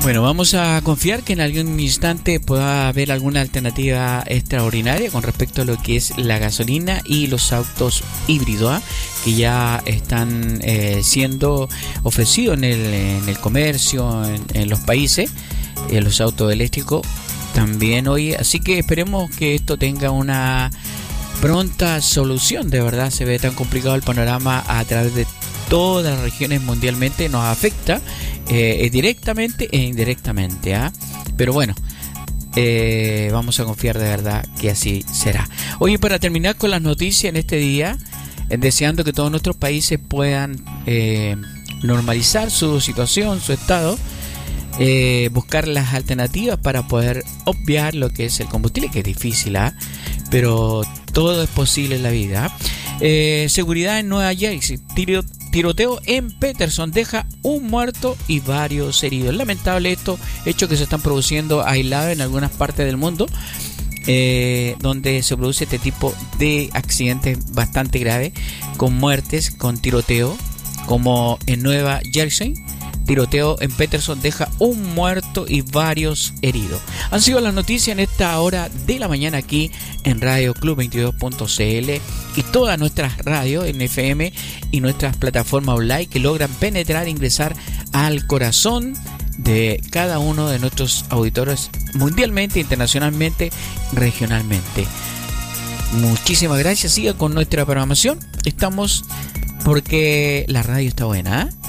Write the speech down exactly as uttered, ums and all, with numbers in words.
Bueno, vamos a confiar que en algún instante pueda haber alguna alternativa extraordinaria con respecto a lo que es la gasolina y los autos híbridos, ¿eh? que ya están eh, siendo ofrecidos en el, en el comercio, en, en los países, eh, los autos eléctricos también hoy. Así que esperemos que esto tenga una pronta solución. De verdad se ve tan complicado el panorama a través de todas las regiones mundialmente, nos afecta eh, directamente e indirectamente, ¿eh? Pero bueno, eh, vamos a confiar de verdad que así será. Oye, para terminar con las noticias en este día, eh, deseando que todos nuestros países puedan eh, normalizar su situación, su estado, eh, buscar las alternativas para poder obviar lo que es el combustible, que es difícil, ¿eh? Pero todo es posible en la vida. Eh, seguridad en Nueva Jersey, tiro Tiroteo en Peterson deja un muerto y varios heridos. Lamentable estos hechos que se están produciendo aislados en algunas partes del mundo, eh, donde se produce este tipo de accidentes bastante graves, con muertes, con tiroteo, como en Nueva Jersey. Tiroteo en Peterson deja un muerto y varios heridos. Han sido las noticias en esta hora de la mañana aquí en Radio Club veintidós punto c l y todas nuestras radios en F M y nuestras plataformas online que logran penetrar e ingresar al corazón de cada uno de nuestros auditores mundialmente, internacionalmente, regionalmente. Muchísimas gracias. Siga con nuestra programación. Estamos porque la radio está buena, ¿eh?